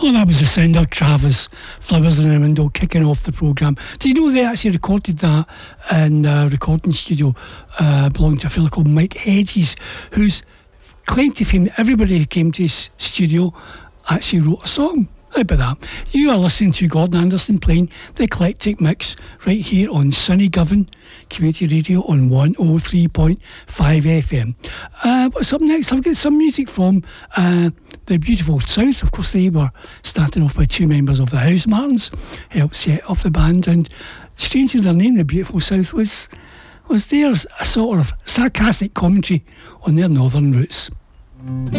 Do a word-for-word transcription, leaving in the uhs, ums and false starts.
Oh, that was the sound of Travis Flowers in the Window kicking off the programme. Do you know they actually recorded that in a recording studio uh, belonging to a fellow called Mike Hedges, who's claimed to fame that everybody who came to his studio actually wrote a song. How about that? You are listening to Gordon Anderson playing the Eclectic Mix right here on Sunny Govan Community Radio on one oh three point five F M. Uh, what's up next? I've got some music from uh, the beautiful South. Of course, they were starting off by two members of the House Martins, helped set off the band, and strangely their name, the beautiful South, was was their a sort of sarcastic commentary on their northern roots.